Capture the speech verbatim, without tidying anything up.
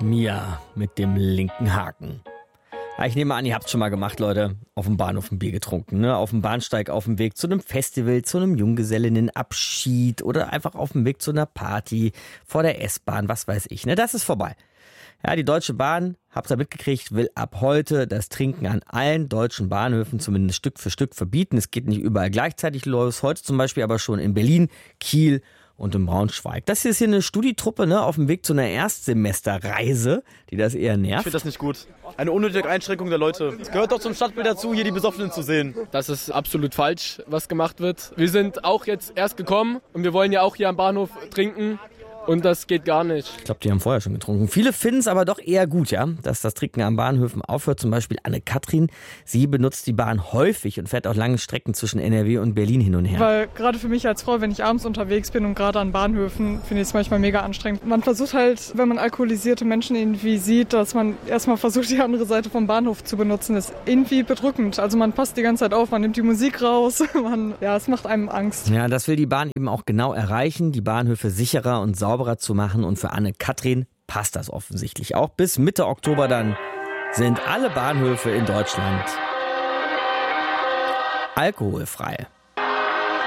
Mia mit dem linken Haken. Ja, ich nehme an, ihr habt es schon mal gemacht, Leute. Auf dem Bahnhof ein Bier getrunken, ne? Auf dem Bahnsteig auf dem Weg zu einem Festival, zu einem Junggesellinnenabschied oder einfach auf dem Weg zu einer Party vor der S-Bahn, was weiß ich, ne? Das ist vorbei. Ja, die Deutsche Bahn, habt ihr mitgekriegt, will ab heute das Trinken an allen deutschen Bahnhöfen zumindest Stück für Stück verbieten. Es geht nicht überall gleichzeitig los. Heute zum Beispiel aber schon in Berlin, Kiel und in Braunschweig. Das hier ist hier eine Studietruppe, ne, auf dem Weg zu einer Erstsemesterreise, die das eher nervt. Ich finde das nicht gut. Eine unnötige Einschränkung der Leute. Es gehört doch zum Stadtbild dazu, hier die Besoffenen zu sehen. Das ist absolut falsch, was gemacht wird. Wir sind auch jetzt erst gekommen und wir wollen ja auch hier am Bahnhof trinken. Und das geht gar nicht. Ich glaube, die haben vorher schon getrunken. Viele finden es aber doch eher gut, ja, dass das Trinken an Bahnhöfen aufhört. Zum Beispiel Anne-Kathrin. Sie benutzt die Bahn häufig und fährt auch lange Strecken zwischen N R W und Berlin hin und her. Weil gerade für mich als Frau, wenn ich abends unterwegs bin und gerade an Bahnhöfen, finde ich es manchmal mega anstrengend. Man versucht halt, wenn man alkoholisierte Menschen irgendwie sieht, dass man erstmal versucht, die andere Seite vom Bahnhof zu benutzen. Das ist irgendwie bedrückend. Also man passt die ganze Zeit auf, man nimmt die Musik raus. Man, ja, es macht einem Angst. Ja, das will die Bahn eben auch genau erreichen, die Bahnhöfe sicherer und sauberer zu machen, und für Anne-Kathrin passt das offensichtlich auch. Bis Mitte Oktober dann sind alle Bahnhöfe in Deutschland alkoholfrei.